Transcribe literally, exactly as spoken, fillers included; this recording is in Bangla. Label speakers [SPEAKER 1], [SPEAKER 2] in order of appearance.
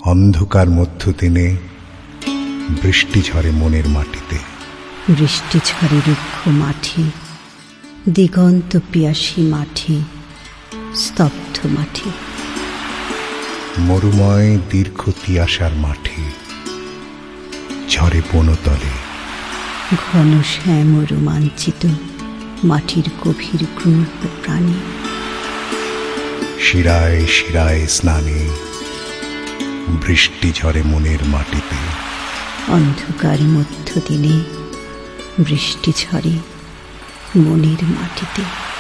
[SPEAKER 1] অন্ধকার মধ্য দিনে বৃষ্টি ঝরে মনের মাটিতে,
[SPEAKER 2] বৃষ্টি ঝরে রুক্ষ মাঠে, দিগন্ত পিয়াসী মাঠে, স্তব্ধ মাঠে,
[SPEAKER 1] মরুময় দীর্ঘ তিয়াসার মাঠে, ঝরে বনতলে,
[SPEAKER 2] ঘন শ্যাম রোমাঞ্চিত মাটির গভীর গূঢ় প্রাণী,
[SPEAKER 1] শিরায় শিরায় স্নানে বৃষ্টি ঝরে মনের মাটিতে,
[SPEAKER 2] অন্ধকার মধ্য দিনে বৃষ্টি ঝরে মনের মাটিতে।